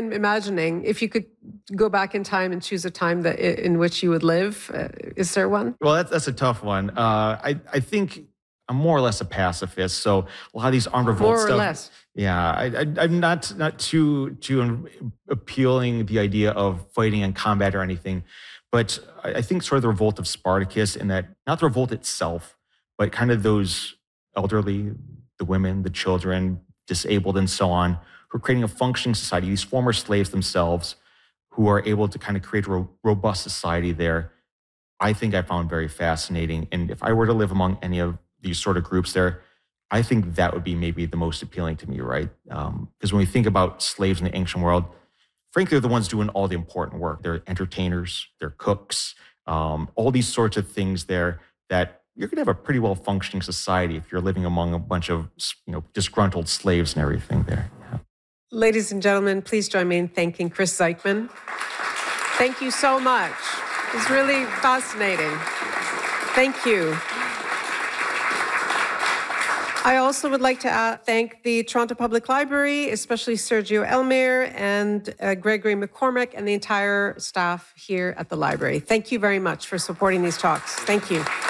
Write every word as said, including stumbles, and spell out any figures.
been imagining if you could go back in time and choose a time that in which you would live? Uh, is there one? Well, that's, that's a tough one. Uh, I, I think I'm more or less a pacifist. So a lot of these armed revolt more or stuff. less. Yeah, I, I, I'm not not too too appealing the idea of fighting in combat or anything, but I, I think sort of the revolt of Spartacus, in that not the revolt itself, but kind of those elderly, the women, the children, disabled, and so on, who are creating a functioning society. These former slaves themselves, who are able to kind of create a ro- robust society there. I think I found very fascinating, and if I were to live among any of these sort of groups there, I think that would be maybe the most appealing to me, right? Because um, when we think about slaves in the ancient world, frankly, they're the ones doing all the important work. They're entertainers, they're cooks, um, all these sorts of things there that you're going to have a pretty well-functioning society if you're living among a bunch of, you know, disgruntled slaves and everything there. Yeah. Ladies and gentlemen, please join me in thanking Chris Zeichman. Thank you so much. It was really fascinating. Thank you. I also would like to uh, thank the Toronto Public Library, especially Sergio Elmer and uh, Gregory McCormick and the entire staff here at the library. Thank you very much for supporting these talks. Thank you.